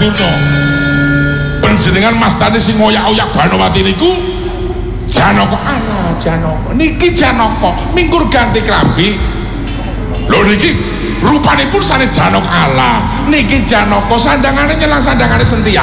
Arjuna. Panjenengan mastane sing ngoyak-oyak Banowati niku Janaka. Ala Janaka. Niki Janaka mingkur ganti klambi. Lho niki rupanipun sanes Janaka. Ala niki Janaka sandangane nyelang sandangane Sentia.